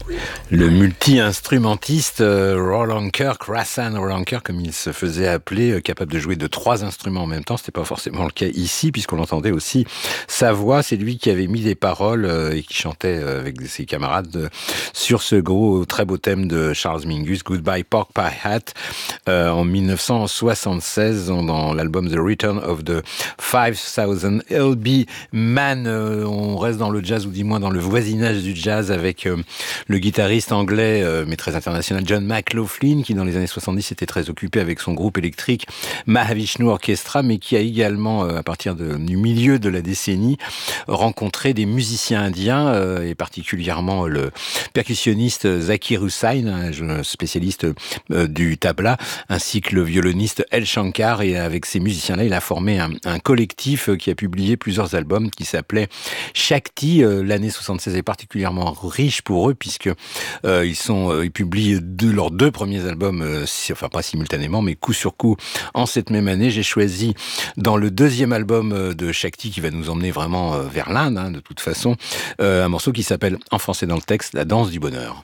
Le multi-instrumentiste Roland Kirk, Rassan Roland Kirk, comme il se faisait appeler, capable de jouer de 3 instruments en même temps. C'était pas forcément le cas ici, puisqu'on entendait aussi sa voix. C'est lui qui avait mis les paroles et qui chantait avec ses camarades sur ce très beau thème de Charles Mingus, Goodbye Pork Pie Hat, en 1976, dans l'album The Return of the 5000 LB Man. On reste dans le jazz, ou du moins dans le voisinage du jazz, avec le guitariste anglais, mais très international, John McLaughlin, qui dans les années 70 était très occupé avec son groupe électrique Mahavishnu Orchestra, mais qui a également, à partir du milieu de la décennie, rencontré des musiciens indiens, et particulièrement le percussionniste Zakir Hussain, un spécialiste du tabla, ainsi que le violoniste El Shankar. Et avec ces musiciens-là, il a formé un collectif qui a publié plusieurs albums qui s'appelait Shakti. L'année 76 est particulièrement riche pour eux, puisque ils publient leurs 2 premiers albums, enfin pas simultanément, mais coup sur coup en cette même année. J'ai choisi dans le 2e album de Shakti, qui va nous emmener vraiment vers l'Inde, de toute façon, un morceau qui s'appelle, en français dans le texte, La danse du bonheur.